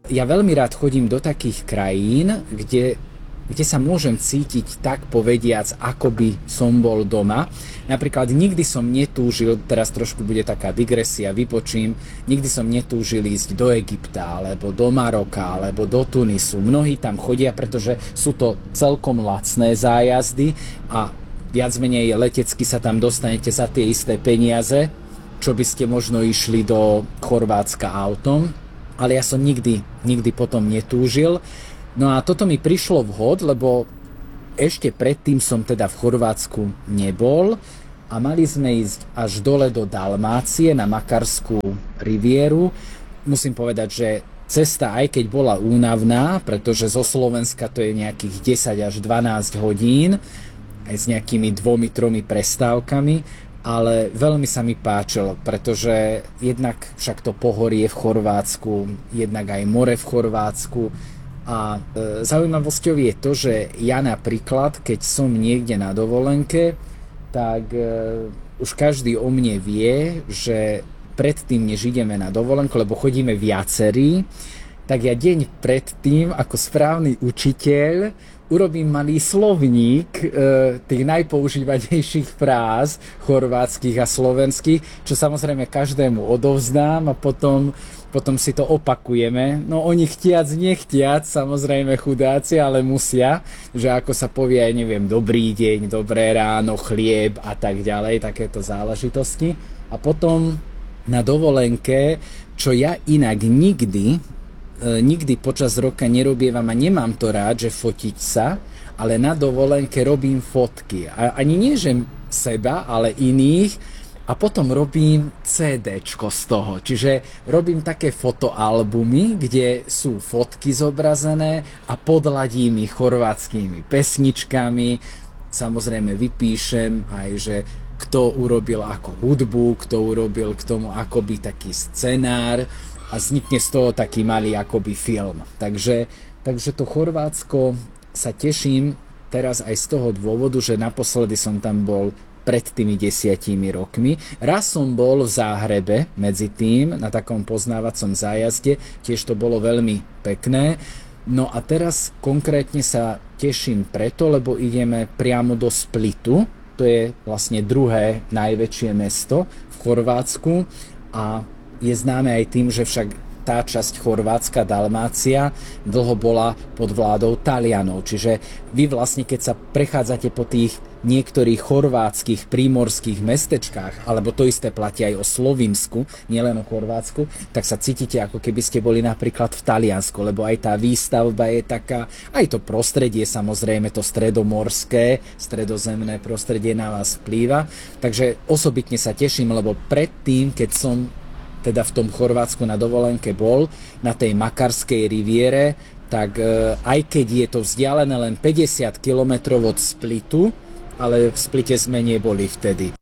ja veľmi rád chodím do takých krajín, kde sa môžem cítiť tak povediac, ako by som bol doma. Napríklad nikdy som netúžil, teraz trošku bude taká digresia, vypočím, nikdy som netúžil ísť do Egypta, alebo do Maroka, alebo do Tunisu. Mnohí tam chodia, pretože sú to celkom lacné zájazdy a viac menej letecky sa tam dostanete za tie isté peniaze, čo by ste možno išli do Chorvátska autom, ale ja som nikdy potom netúžil. No a toto mi prišlo vhod, lebo ešte predtým som teda v Chorvátsku nebol a mali sme ísť až dole do Dalmácie na Makarskú rivieru. Musím povedať, že cesta, aj keď bola únavná, pretože zo Slovenska to je nejakých 10 až 12 hodín, aj s nejakými 2-3 prestávkami, ale veľmi sa mi páčilo, pretože jednak však to pohorie v Chorvátsku, jednak aj more v Chorvátsku. A zaujímavosťou je to, že ja napríklad, keď som niekde na dovolenke, tak už každý o mne vie, že predtým, než ideme na dovolenku, lebo chodíme viacerí, tak ja deň predtým, ako správny učiteľ, urobím malý slovník tých najpoužívanejších fráz chorvátskych a slovenských, čo samozrejme každému odovzdám a potom si to opakujeme. No oni chtiac, nechtiac, samozrejme chudáci, ale musia, že ako sa povie aj neviem, dobrý deň, dobré ráno, chlieb a tak ďalej, takéto záležitosti. A potom na dovolenke, čo ja inak nikdy počas roka nerobievam a nemám to rád, že fotiť sa, ale na dovolenke robím fotky. A ani nie, že seba, ale iných. A potom robím CDčko z toho. Čiže robím také fotoalbumy, kde sú fotky zobrazené a podladím ich chorvátskymi pesničkami. Samozrejme vypíšem aj, že kto urobil ako hudbu, kto urobil k tomu akoby taký scenár, a vznikne z toho taký malý akoby film. Takže to Chorvátsko sa teším teraz aj z toho dôvodu, že naposledy som tam bol pred tými 10 rokmi. Raz som bol v Záhrebe medzi tým, na takom poznávacom zájazde, tiež to bolo veľmi pekné. No a teraz konkrétne sa teším preto, lebo ideme priamo do Splitu, to je vlastne druhé najväčšie mesto v Chorvátsku a je známe aj tým, že však tá časť Chorvátska, Dalmácia, dlho bola pod vládou Talianov. Čiže vy vlastne, keď sa prechádzate po tých niektorých chorvátskych prímorských mestečkách, alebo to isté platí aj o Slovinsku, nielen o Chorvátsku, tak sa cítite, ako keby ste boli napríklad v Taliansku, lebo aj tá výstavba je taká, aj to prostredie, samozrejme to stredomorské, stredozemné prostredie na vás vplýva. Takže osobitne sa teším, lebo predtým, keď som teda v tom Chorvátsku na dovolenke bol, na tej Makarskej riviere, tak aj keď je to vzdialené len 50 km od Splitu, ale v Splite sme neboli vtedy.